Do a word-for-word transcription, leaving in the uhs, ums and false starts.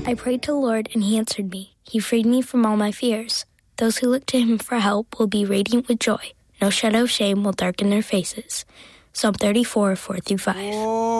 I prayed to the Lord, and he answered me. He freed me from all my fears. Those who look to him for help will be radiant with joy. No shadow of shame will darken their faces. Psalm thirty-four, four through five.